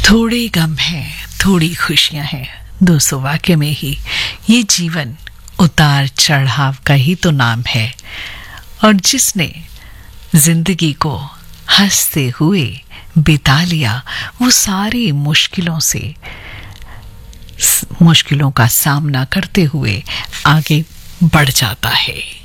थोड़े गम हैं, थोड़ी खुशियां हैं, दोस्तों वाकई में ही ये जीवन उतार चढ़ाव का ही तो नाम है। और जिसने जिंदगी को हंसते हुए बिता लिया, वो सारी मुश्किलों का सामना करते हुए आगे बढ़ जाता है।